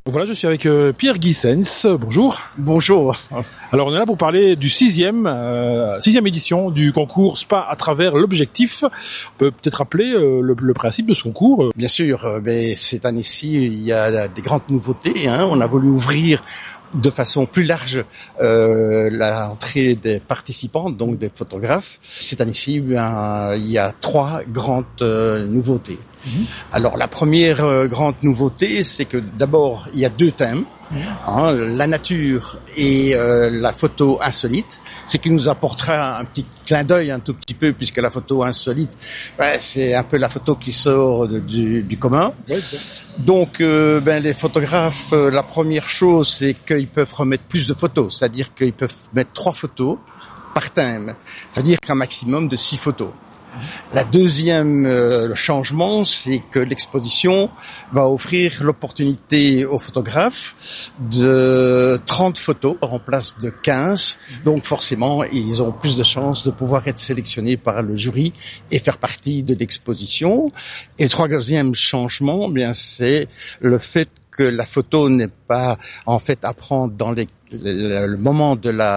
Voilà, je suis avec Pierre Guissens. Bonjour. Bonjour. Alors, on est là pour parler du sixième édition du concours SPA à travers l'objectif. On peut peut-être rappeler le principe de ce concours. Bien sûr, mais cette année-ci, il y a des grandes nouveautés. On a voulu ouvrir de façon plus large l'entrée des participants, donc des photographes. Cette année-ci, il y a trois grandes nouveautés. Alors la première grande nouveauté, c'est que d'abord il y a deux thèmes, la nature et la photo insolite, ce qui nous apportera un petit clin d'œil un tout petit peu, puisque la photo insolite, c'est un peu la photo qui sort du commun. Donc les photographes, la première chose, c'est qu'ils peuvent remettre plus de photos, c'est-à-dire qu'ils peuvent mettre 3 photos par thème, c'est-à-dire qu'un maximum de 6 photos. La deuxième changement, c'est que l'exposition va offrir l'opportunité aux photographes de 30 photos en place de 15. Donc forcément, ils ont plus de chances de pouvoir être sélectionnés par le jury et faire partie de l'exposition. Et le troisième changement, c'est le fait que la photo n'est pas en fait à prendre dans le moment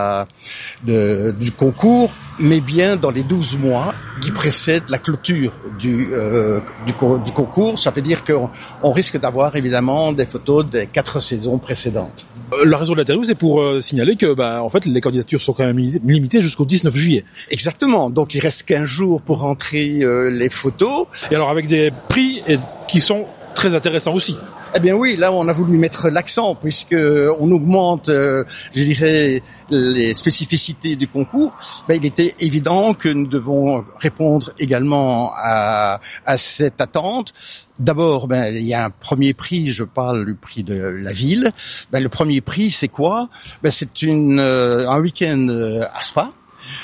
du concours, mais bien dans les 12 mois qui précèdent la clôture du concours. Ça veut dire qu'on risque d'avoir évidemment des photos des 4 saisons précédentes. La raison de l'interview, c'est pour signaler que en fait les candidatures sont quand même limitées jusqu'au 19 juillet. Exactement. Donc il reste 15 jours pour rentrer les photos. Et alors avec des prix qui sont très intéressant aussi. Eh bien oui, là on a voulu mettre l'accent puisque on augmente, je dirais, les spécificités du concours. Il était évident que nous devons répondre également à cette attente. D'abord, il y a un premier prix, je parle du prix de la ville. Le premier prix, c'est quoi ? C'est un week-end à Spa.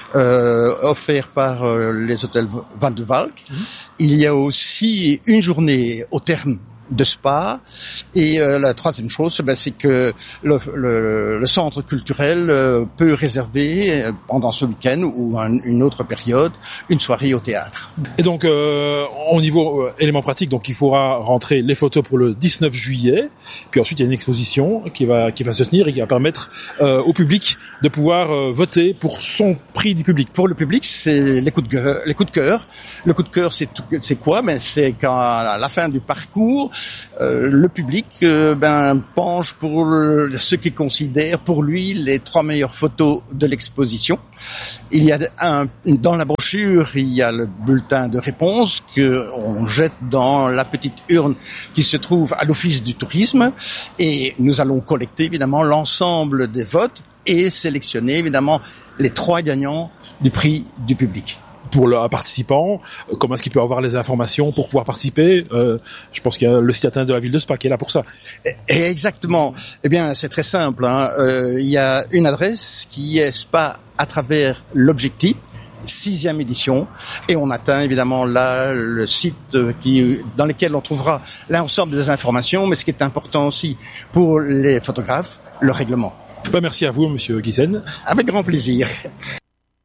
Offert par les hôtels Van de Valk. Il y a aussi une journée au terme de Spa, et la troisième chose, c'est que le centre culturel peut réserver pendant ce week-end ou une autre période une soirée au théâtre. Et donc au niveau élément pratique, donc il faudra rentrer les photos pour le 19 juillet, puis ensuite il y a une exposition qui va se tenir et qui va permettre au public de pouvoir voter pour son prix du public. Pour le public, c'est les coups de cœur. Le coup de cœur, c'est quoi ? C'est quand à la fin du parcours, le public penche pour ce qu'il considère pour lui les 3 meilleures photos de l'exposition. Il y a dans la brochure, il y a le bulletin de réponse que on jette dans la petite urne qui se trouve à l'Office du tourisme, et nous allons collecter évidemment l'ensemble des votes et sélectionner évidemment les 3 gagnants du prix du public. Pour le participant, comment est-ce qu'il peut avoir les informations pour pouvoir participer ? Je pense qu'il y a le site internet de la ville de Spa qui est là pour ça. Exactement. Eh bien, c'est très simple. Il y a une adresse qui est Spa à travers l'objectif, 6e édition, et on atteint évidemment là le site dans lequel on trouvera l'ensemble des informations, mais ce qui est important aussi pour les photographes, le règlement. Merci à vous, Monsieur Guissens. Avec grand plaisir.